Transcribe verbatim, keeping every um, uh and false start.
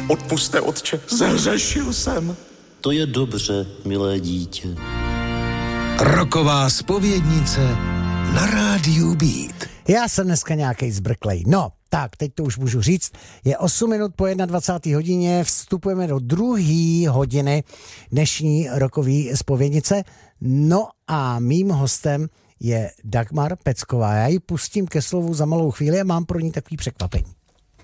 Odpuste, otče, zhřešil jsem. To je dobře, milé dítě. Roková zpovědnice na rádiu Beat. Já jsem dneska nějakej zbrklej. No, tak, teď to už můžu říct. Je osm minut po dvacáté jedné hodině, vstupujeme do druhé hodiny dnešní rokový zpovědnice. No a mým hostem je Dagmar Pecková. Já ji pustím ke slovu za malou chvíli a mám pro ní takový překvapení.